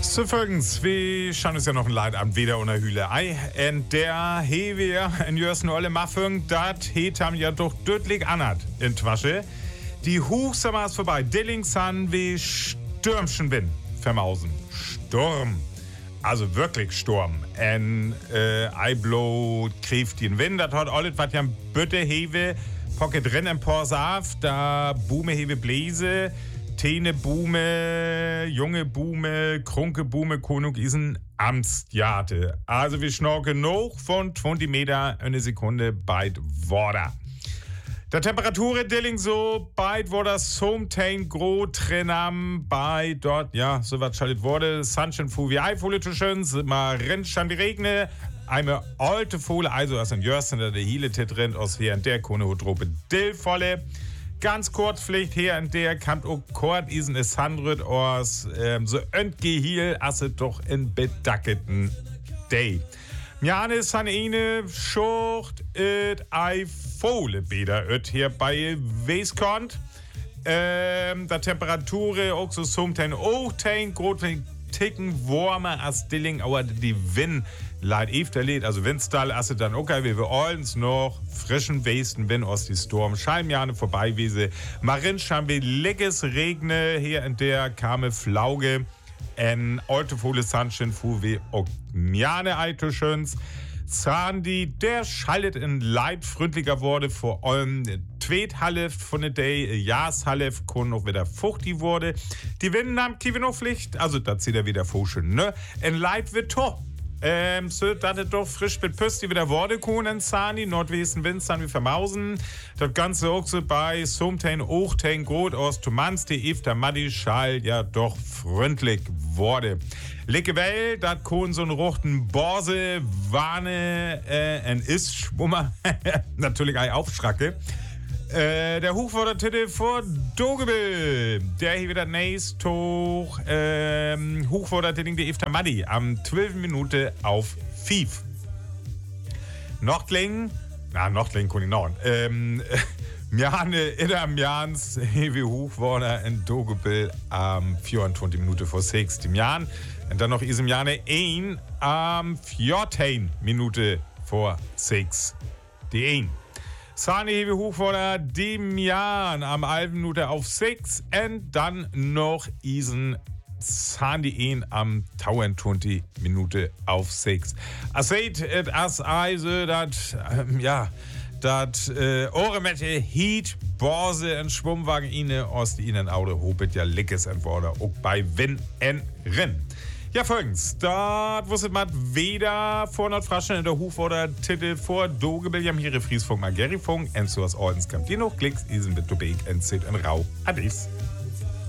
So folgens, wir schauen uns ja noch ein Leid an, wieder unter Hühle Ei. Und der Hewe in Jörsen alle Maffung, dat het ham ja doch deutlich anhat in Twasche. Die Hochsommer ist vorbei, Dillingsan wie Stürmchen Wind vermausen. Sturm. Also wirklich Sturm. Und Eiblow kriegt den Wind, das hat alles, was ja Bütte Hewe, Pocket drin im Porsaf, da Bume Hewe Bläse, Tene Bume, junge Bume, Krunke Bume, Konung Isen, Amtsjate. Also wir schnorken noch von 20 Meter eine Sekunde beid Worda. Der Temperatur Dilling so beid Worda Somtain Gro Trenam bei dort, ja, so was schaltet wurde. Sunshine Fu wie Eifolituschen, mal rinnt die Regne. Eine alte Fohle, also aus dem Jörsten, der Hiele drin, aus hier und der Kone Hudrope Dillvolle. Ganz kurz vielleicht hier und der kommt auch kort isen es handelt aus so entgehiel asse doch in bedacketen Day. Mjane san eine Schucht et ei Fohle beder et hier bei Weiskont. Da Temperatur auch so somtein auch tein grot Ticken warmer als Dilling, aber die Wind leid efterlädt, also Windstall asse dann okay, wie wir allens noch frischen Westen Wind aus die Sturm Scheinjahre vorbei wiese. Marin haben wir leckes Regne hier in der kame Flauge en alte Fohle Sunshine fu wie Okmiane Eituschens. Sandy, der schaltet in Leid freundlicher wurde, vor allem Tweethalef von der Day, Jahrshalef, kon noch wieder fuchtig wurde. Die Wind nahm Kiewen noch Pflicht, also da zieht er wieder Fuschen, ne? En Leid wird to. So, dass es doch frisch mit Püsti wieder wurde, Kuhn Sani, Nordwesten Wind, San wie vermausen. Das Ganze auch so bei Somtein, Ochtein, Grot aus Tumans, die Efter Maddi Schall, ja doch freundlich wurde. Licke Well, dat Kuhn so einen rochten Borse, Warne, en ist Schwummer, natürlich ein Aufschracke. Der Hochvordertitel vor Dogebel. Der hier wieder nächst hoch. Hochvordertitel die Efter Maddi am 12 Minute auf 5. Nochtling kann ich noch. Mjane in Jans hewe Hochvorder in Dogebel am 24 Minute vor 6. Dem Jan. Und dann noch isem Jane 1 am 14 Minute vor 6. Die 1. Sani hewe Hochvorder dem Jahr am 11 Minute auf 6 und dann noch isen Sani am 20 Minute auf 6. As seht, as eise, dat, dat Ohremette Heat, Borse und Schwimmwagen ine aus die ihnen Auto hopet ja lickes entworder, auch bei Win en Rin. Ja, folgendes. Dort wusstet man weder vor Nordfraschen in der Huf oder Titel vor Dogebel. Jam hier Friesfunk, Magerifunk, und so aus Ordenskamp. Die noch Klicks, isen mit Dubek, und Zit und Rau. Adis.